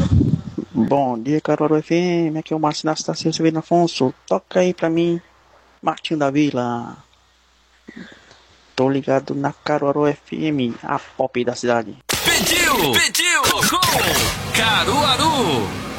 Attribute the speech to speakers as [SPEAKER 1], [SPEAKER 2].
[SPEAKER 1] Bom dia, Caruaru FM. Aqui é o Márcio Anastácio Silveira Afonso. Toca aí pra mim, Martinho da Vila. Tô ligado na Caruaru FM, a pop da cidade.
[SPEAKER 2] Pediu, tocou, Caruaru.